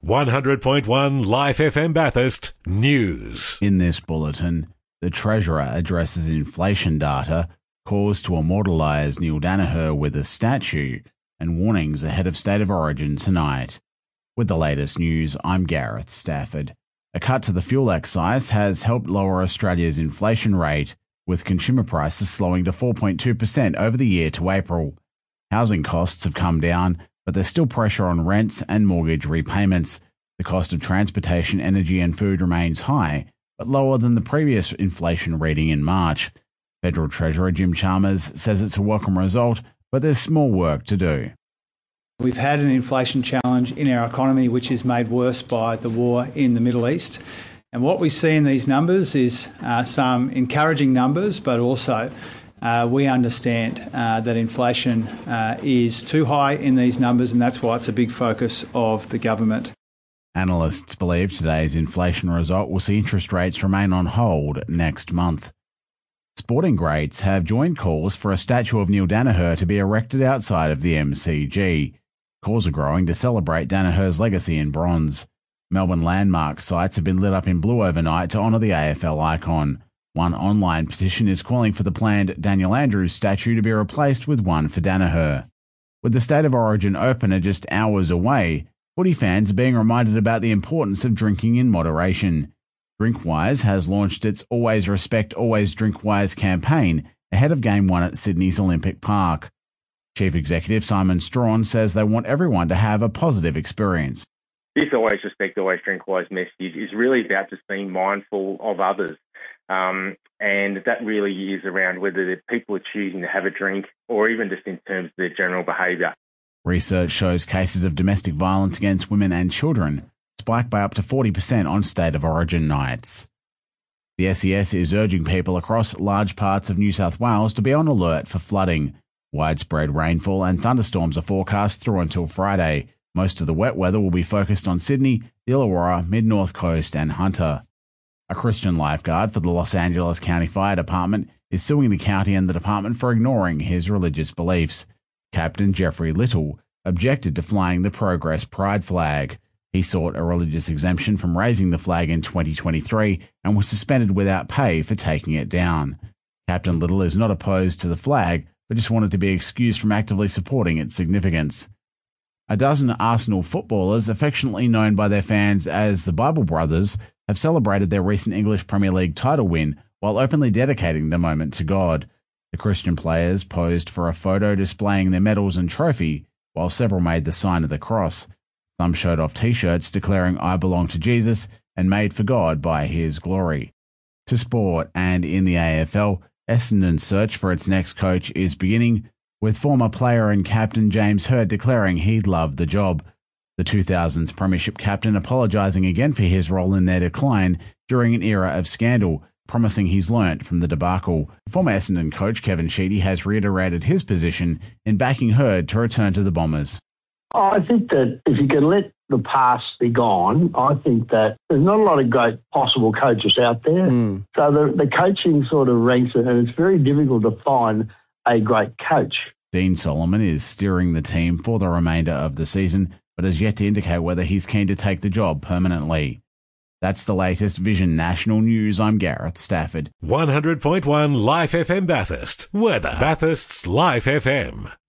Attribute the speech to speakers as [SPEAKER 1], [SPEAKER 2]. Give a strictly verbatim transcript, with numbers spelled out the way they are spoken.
[SPEAKER 1] one hundred point one Life F M Bathurst News.
[SPEAKER 2] In this bulletin, the Treasurer addresses inflation data, calls to immortalise Neil Daniher with a statue, and warnings ahead of State of Origin tonight. With the latest news, I'm Gareth Stafford. A cut to the fuel excise has helped lower Australia's inflation rate, with consumer prices slowing to four point two percent over the year to April. Housing costs have come down, but there's still pressure on rents and mortgage repayments. The cost of transportation, energy and food remains high, but lower than the previous inflation reading in March. Federal Treasurer Jim Chalmers says it's a welcome result, but there's more work to do.
[SPEAKER 3] We've had an inflation challenge in our economy which is made worse by the war in the Middle East. And what we see in these numbers is uh, some encouraging numbers, but also uh, we understand uh, that inflation uh, is too high in these numbers, and that's why it's a big focus of the government.
[SPEAKER 2] Analysts believe today's inflation result will see interest rates remain on hold next month. Sporting greats have joined calls for a statue of Neil Daniher to be erected outside of the M C G. Calls are growing to celebrate Daniher's legacy in bronze. Melbourne landmark sites have been lit up in blue overnight to honour the A F L icon. One online petition is calling for the planned Daniel Andrews statue to be replaced with one for Daniher. With the State of Origin opener just hours away, footy fans are being reminded about the importance of drinking in moderation. Drinkwise has launched its Always Respect, Always Drinkwise campaign ahead of Game one at Sydney's Olympic Park. Chief Executive Simon Strawn says they want everyone to have a positive experience.
[SPEAKER 4] This Always Respect, Always Drinkwise message is really about just being mindful of others. Um, and that really is around whether the people are choosing to have a drink or even just in terms of their general behaviour. Research
[SPEAKER 2] shows cases of domestic violence against women and children spiked by up to forty percent on State of Origin nights. The S E S is urging people across large parts of New South Wales to be on alert for flooding. Widespread rainfall and thunderstorms are forecast through until Friday. Most of the wet weather will be focused on Sydney, the Illawarra, Mid-North Coast and Hunter. A Christian lifeguard for the Los Angeles County Fire Department is suing the county and the department for ignoring his religious beliefs. Captain Jeffrey Little objected to flying the Progress Pride flag. He sought a religious exemption from raising the flag in twenty twenty-three and was suspended without pay for taking it down. Captain Little is not opposed to the flag, but just wanted to be excused from actively supporting its significance. A dozen Arsenal footballers, affectionately known by their fans as the Bible Brothers, have celebrated their recent English Premier League title win while openly dedicating the moment to God. The Christian players posed for a photo displaying their medals and trophy, while several made the sign of the cross. Some showed off T-shirts declaring "I belong to Jesus" and "made for God by his glory." To sport, and in the A F L, Essendon's search for its next coach is beginning, with former player and captain James Hird declaring he'd love the job. The two thousands Premiership captain apologising again for his role in their decline during an era of scandal, promising he's learnt from the debacle. Former Essendon coach Kevin Sheedy has reiterated his position in backing Hird to return to the Bombers.
[SPEAKER 5] I think that if you can let the past be gone, I think that there's not a lot of great possible coaches out there. Mm. So the, the coaching sort of ranks it, and it's very difficult to find a great coach.
[SPEAKER 2] Dean Solomon is steering the team for the remainder of the season, but has yet to indicate whether he's keen to take the job permanently. That's the latest Vision National News. I'm Gareth Stafford.
[SPEAKER 1] one hundred point one Life F M Bathurst. Weather. Bathurst's Life F M.